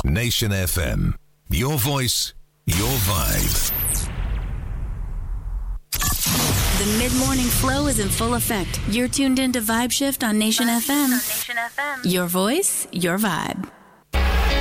Nation FM. Your voice, your vibe. The mid-morning flow is in full effect. You're tuned into Vibe Shift on Nation FM. Your voice, your vibe.